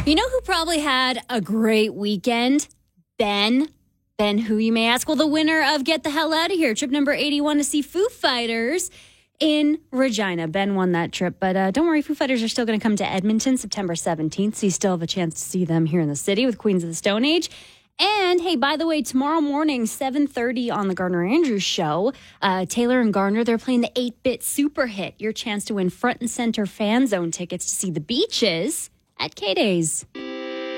You know who probably had a great weekend? Ben. Ben, who you may ask? Well, the winner of Get the Hell Out of Here, trip number 81 to see Foo Fighters in Regina. Ben won that trip, but don't worry, Foo Fighters are still going to come to Edmonton September 17th, so you still have a chance to see them here in the city with Queens of the Stone Age. And, hey, by the way, tomorrow morning, 7:30 on the Gardner Andrews Show, Taylor and Gardner, they're playing the 8-Bit Super Hit, your chance to win front and center fan zone tickets to see the Beaches at K-Days.